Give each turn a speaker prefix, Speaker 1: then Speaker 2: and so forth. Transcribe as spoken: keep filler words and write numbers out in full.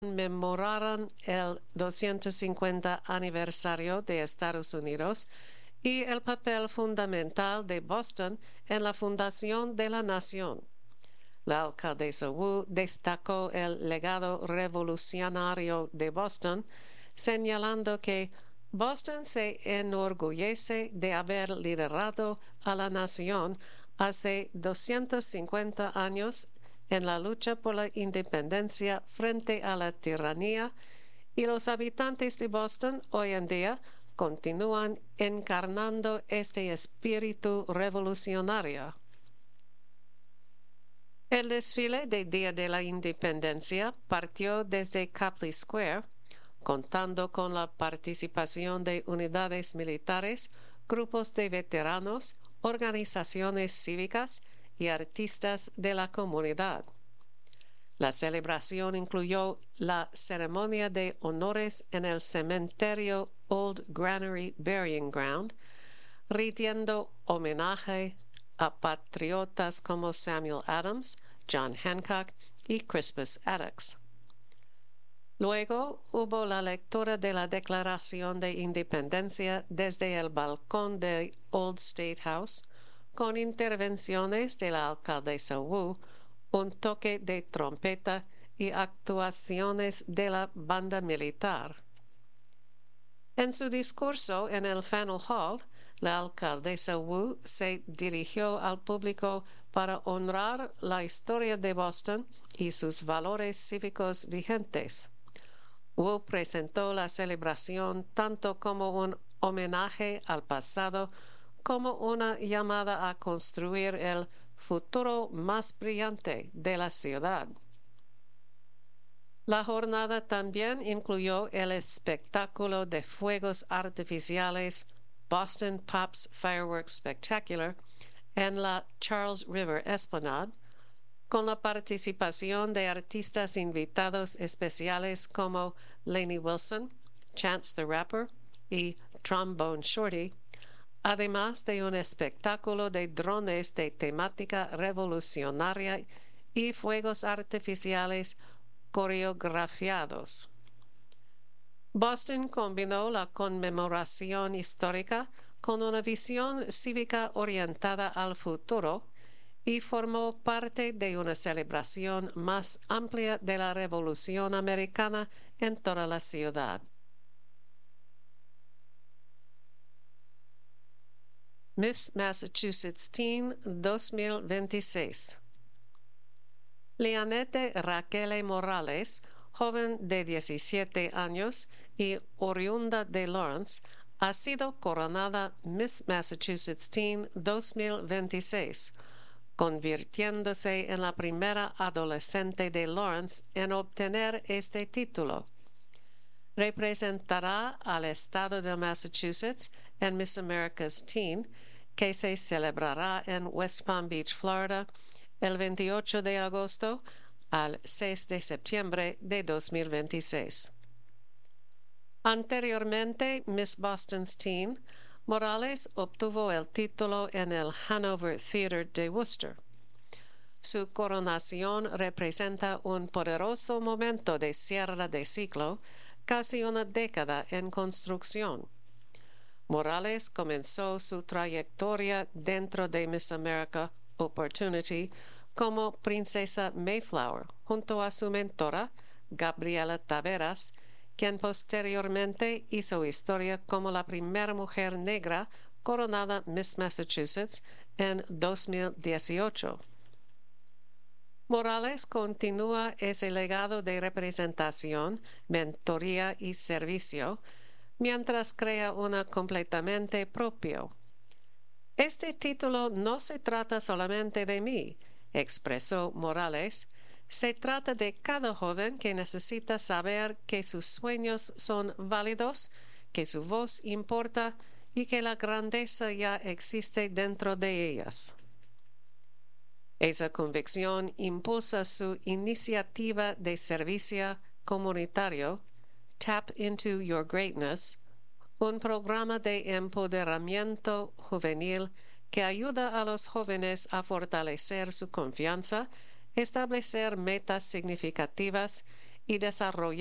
Speaker 1: conmemoraron el doscientos cincuenta aniversario de Estados Unidos y el papel fundamental de Boston en la fundación de la nación. La alcaldesa Wu destacó el legado revolucionario de Boston, señalando que Boston se enorgullece de haber liderado a la nación hace doscientos cincuenta años en la lucha por la independencia frente a la tiranía, y los habitantes de Boston hoy en día continúan encarnando este espíritu revolucionario. El desfile del Día de la Independencia partió desde Copley Square, contando con la participación de unidades militares, grupos de veteranos, organizaciones cívicas y artistas de la comunidad. La celebración incluyó la ceremonia de honores en el cementerio Old Granary Burying Ground, rindiendo homenaje a patriotas como Samuel Adams, John Hancock y Crispus Attucks. Luego hubo la lectura de la Declaración de Independencia desde el balcón de Old State House, con intervenciones de la alcaldesa Wu, un toque de trompeta y actuaciones de la banda militar. En su discurso en el Faneuil Hall, la alcaldesa Wu se dirigió al público para honrar la historia de Boston y sus valores cívicos vigentes. Wu presentó la celebración tanto como un homenaje al pasado como una llamada a construir el futuro más brillante de la ciudad. La jornada también incluyó el espectáculo de fuegos artificiales Boston Pops Fireworks Spectacular en la Charles River Esplanade, con la participación de artistas invitados especiales como Lainey Wilson, Chance the Rapper y Trombone Shorty, además de un espectáculo de drones de temática revolucionaria y fuegos artificiales coreografiados. Boston combinó la conmemoración histórica con una visión cívica orientada al futuro y formó parte de una celebración más amplia de la Revolución Americana en toda la ciudad. Miss Massachusetts Teen dos mil veintiséis. Leanette Raquel Morales, joven de diecisiete años y oriunda de Lawrence, ha sido coronada Miss Massachusetts Teen dos mil veintiséis, convirtiéndose en la primera adolescente de Lawrence en obtener este título. Representará al estado de Massachusetts en Miss America's Teen, que se celebrará en West Palm Beach, Florida, el veintiocho de agosto al seis de septiembre de dos mil veintiséis. Anteriormente, Miss Boston's Teen, Morales obtuvo el título en el Hanover Theatre de Worcester. Su coronación representa un poderoso momento de cierre de ciclo, casi una década en construcción. Morales comenzó su trayectoria dentro de Miss America Opportunity como Princesa Mayflower, junto a su mentora, Gabriela Taveras, quien posteriormente hizo historia como la primera mujer negra coronada Miss Massachusetts en dos mil dieciocho. Morales continúa ese legado de representación, mentoría y servicio, mientras crea una completamente propio. Este título no se trata solamente de mí, expresó Morales. Se trata de cada joven que necesita saber que sus sueños son válidos, que su voz importa y que la grandeza ya existe dentro de ellas. Esa convicción impulsa su iniciativa de servicio comunitario, Tap into Your Greatness, un programa de empoderamiento juvenil que ayuda a los jóvenes a fortalecer su confianza, establecer metas significativas y desarrollar